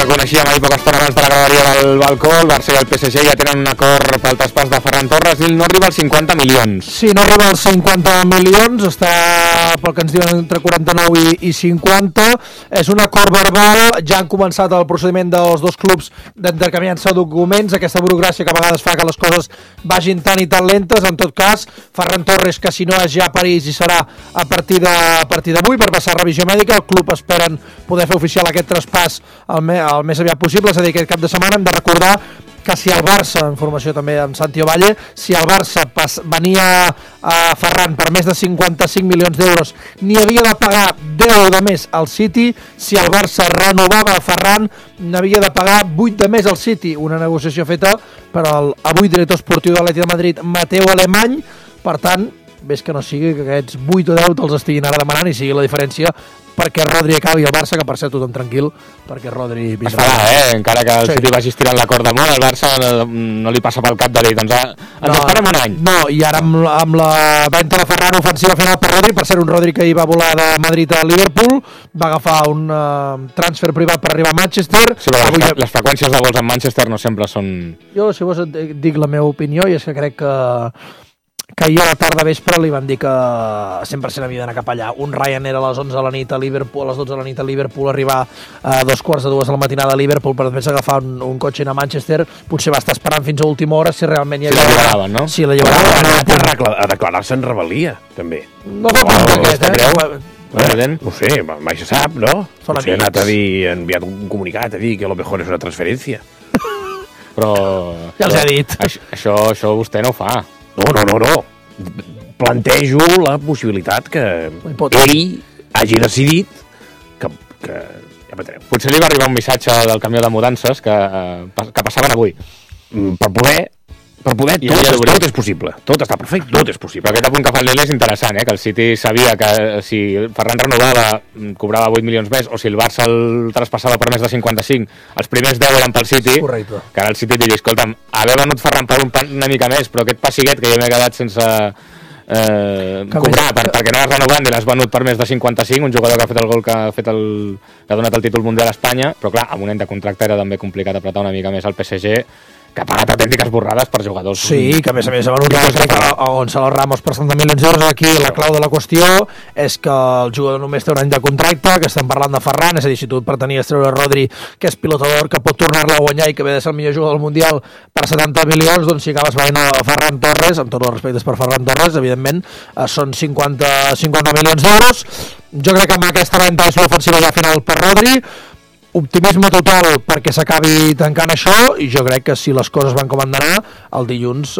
coneixíem ahir poca estona abans de la graderia del balcó, el Barça i el PSG ja tenen un acord pel traspàs de Ferran Torres i no arriba als 50 milions. Sí, no arriba als 50 milions, està pel que ens diuen entre 49 i 50, és un acord verbal, ja han començat el procediment dels dos clubs d'intercanviar-se documents, aquesta burocràcia que a vegades fa que les coses vagin tan i tan lentes. En tot cas, Ferran Torres, que si no és ja a París i serà a partir d'avui per passar revisió mèdica, el club esperen poder fer oficial aquest traspàs el més aviat possible, és a dir, aquest cap de setmana. Hem de recordar que si el Barça, informació també amb Santi Ovalle, si el Barça venia a Ferran per més de 55 milions d'euros, n'hi havia de pagar 10 de més al City. Si el Barça renovava a Ferran, n'havia de pagar 8 de més al City, una negociació feta per avui director esportiu de l'Atlètic de Madrid, Mateu Alemany. Per tant, ves que no sigui que aquests 8 o 10 te'ls estiguin ara demanant i sigui la diferència perquè Rodri acabi al Barça, que per ser tothom tranquil, perquè Rodri vindrà. Es farà, encara que el City vagi estirant la corda molt, el Barça no li passa pel cap de dir, doncs ens esperem un any. No, i ara amb la venda de Ferran ofensiva final per Rodri, per ser un Rodri que hi va volar de Madrid a Liverpool, va agafar un transfer privat per arribar a Manchester. Sí, però les freqüències de gols en Manchester no sempre són... Jo, si vols, et dic la meva opinió, i és que crec que ahir a la tarda vespre li van dir que 100% havia d'anar cap allà. Un Ryanair a les 11 de la nit a Liverpool, a les 12 de la nit a Liverpool, arribar a 2:45 de la matinada a Liverpool per després agafar un cotxe a Manchester, potser va estar esperant fins a última hora si realment hi havia... Si l'alliberaven, no? Si l'alliberaven. A declarar-se en rebel·lia, també. No fa compte aquest, No sé, mai se sap, no? Potser ha anat a dir, ha enviat un comunicat a dir que lo mejor és una transferència. Però... Ja els he dit. Això vostè no ho fa. No. Plantejo la possibilitat que ell hagi decidit que ja veurem. Potser li va arribar un missatge del camió de mudances que passaven avui. Per poder tot és possible. Tot està perfecte, tot és possible. Però aquest apunt que fa el Lele és interessant, que el City sabia que si Ferran renovava cobrava 8 milions més, o si el Barça el traspassava per més de 55, els primers 10 eren pel City. Correcte. Que ara el City digui, escolta'm, haver venut Ferran per una mica més, però aquest passiguet que jo m'he quedat sense cobrar perquè no l'has renovat i l'has venut per més de 55, un jugador que ha fet el gol que ha donat el títol mundial a Espanya, però clar, amb un any de contracte era també complicat apretar una mica més al PSG, que ha pagat autèntiques borrades per jugadors. Sí, que a més ha venut a Gonzalo Ramos per 70 milions d'euros. Aquí la clau de la qüestió és que el jugador només té un any de contracte, que estem parlant de Ferran, és a dir, si tu et pretenies treure Rodri, que és pilotador, que pot tornar-la a guanyar i que ve de ser el millor jugador del Mundial per 70 milions, doncs si acabes veient a Ferran Torres, amb tots els respectes per Ferran Torres, evidentment són 50 milions d'euros. Jo crec que amb aquesta venda és l'ofensiva ja final per Rodri. Optimisme total perquè s'acabi tancant això, i jo crec que si les coses van com han d'anar, el dilluns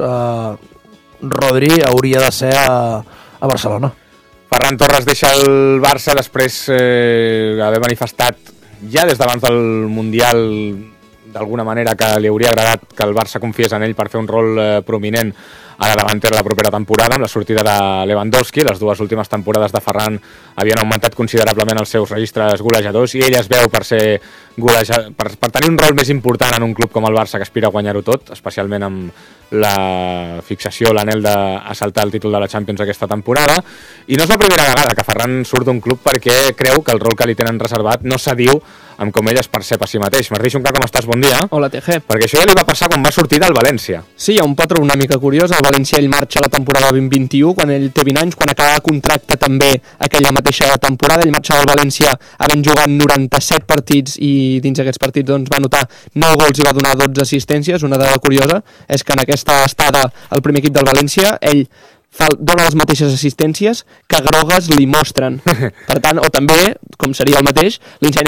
Rodri hauria de ser a Barcelona. Ferran Torres deixa el Barça després d'haver manifestat ja des d'abans del Mundial d'alguna manera que li hauria agradat que el Barça confiés en ell per fer un rol prominent a la davantera la propera temporada, amb la sortida de Lewandowski. Les dues últimes temporades de Ferran havien augmentat considerablement els seus registres golejadors i ell es veu per ser per tenir un rol més important en un club com el Barça, que aspira a guanyar-ho tot, especialment amb la fixació, l'anhel d'assaltar el títol de la Champions aquesta temporada. I no és la primera vegada que Ferran surt d'un club perquè creu que el rol que li tenen reservat no s'adiu amb com ell es percep a si mateix. Martí Xunca, com estàs? Bon dia. Hola, TG. Perquè això ja li va passar quan va sortir del València. Sí, hi ha un patró una mica curiós. El València ell marxa a la temporada 2021, quan ell té 20 anys, quan acaba contracte també aquella mateixa temporada. Ell marxa del València havent jugat 97 partits i dins d'aquests partits doncs, va anotar 9 gols i va donar 12 assistències. Una dada curiosa és que en aquesta estada al primer equip del València ell dona les mateixes assistències que grogues li mostren. Per tant, o també, com seria el mateix, li ensenya